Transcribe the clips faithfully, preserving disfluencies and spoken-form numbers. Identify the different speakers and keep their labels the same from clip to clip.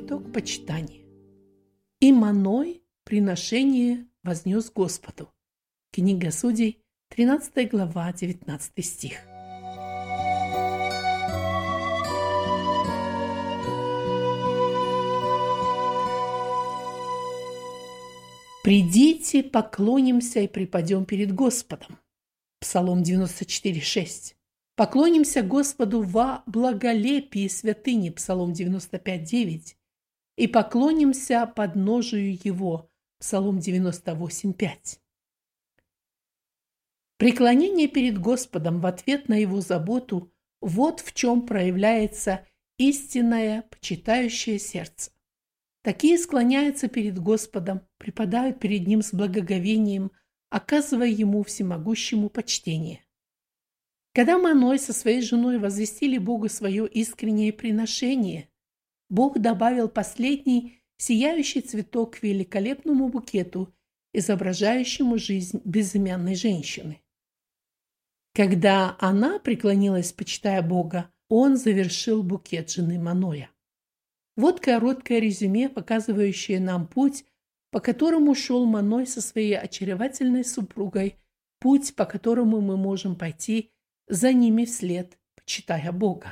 Speaker 1: итог почитания. «И Маной приношение вознес Господу». Книга Судей, тринадцатая глава, девятнадцатый стих. «Придите, поклонимся и преподем перед Господом». Псалом девяносто четыре шесть. «Поклонимся Господу во благолепии святыни». Псалом девяносто пять девять. «И поклонимся подножию Его». Псалом девяносто восемь пять. Преклонение перед Господом в ответ на Его заботу – вот в чем проявляется истинное почитающее сердце. Такие склоняются перед Господом, преподают перед Ним с благоговением, оказывая Ему всемогущему почтение. Когда Маной со своей женой возвестили Богу свое искреннее приношение, Бог добавил последний сияющий цветок к великолепному букету, изображающему жизнь безымянной женщины. Когда она преклонилась, почитая Бога, Он завершил букет жены Маноя. Вот короткое резюме, показывающее нам путь, по которому шел Маной со своей очаровательной супругой, путь, по которому мы можем пойти за ними вслед, почитая Бога.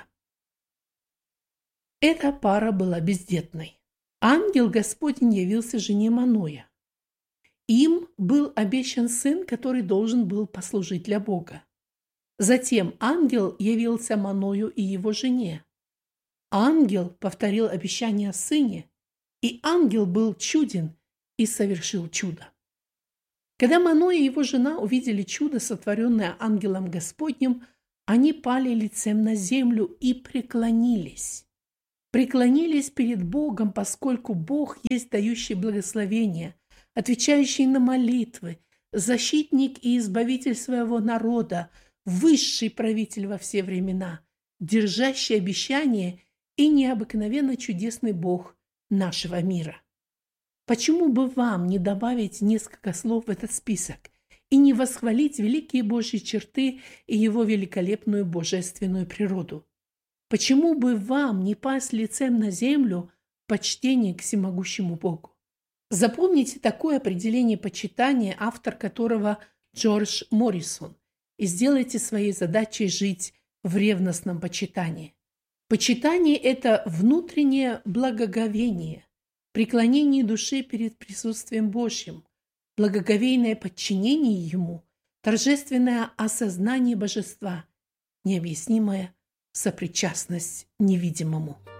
Speaker 1: Эта пара была бездетной. Ангел Господень явился жене Маноя. Им был обещан сын, который должен был послужить для Бога. Затем ангел явился Маною и его жене. Ангел повторил обещание о сыне, и ангел был чуден и совершил чудо. Когда Маной и его жена увидели чудо, сотворенное ангелом Господним, они пали лицем на землю и преклонились. Преклонились перед Богом, поскольку Бог есть дающий благословение, отвечающий на молитвы, защитник и избавитель своего народа, высший правитель во все времена, держащий обещание и необыкновенно чудесный Бог нашего мира. Почему бы вам не добавить несколько слов в этот список и не восхвалить великие Божьи черты и Его великолепную божественную природу? Почему бы вам не пасть лицем на землю в почтении к всемогущему Богу? Запомните такое определение почитания, автор которого Джордж Моррисон, и сделайте своей задачей жить в ревностном почитании. Почитание – это внутреннее благоговение, преклонение души перед присутствием Божьим, благоговейное подчинение Ему, торжественное осознание божества, необъяснимая сопричастность невидимому.